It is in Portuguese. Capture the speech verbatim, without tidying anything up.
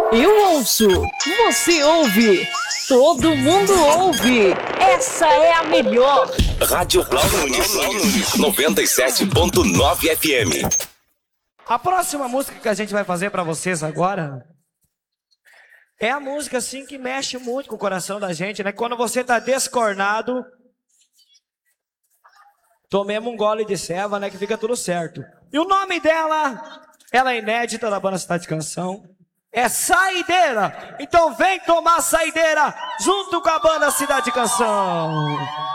Eu ouço, você ouve, todo mundo ouve. Essa é a melhor. Rádio Blau Nunes, noventa e sete ponto nove F M. A próxima música que a gente vai fazer pra vocês agora é a música assim que mexe muito com o coração da gente, né? Quando você tá descornado, tomemos um gole de ceva, né? Que fica tudo certo. E o nome dela, ela é inédita da banda Cidade Canção, é Saideira. Então vem tomar saideira junto com a banda Cidade Canção.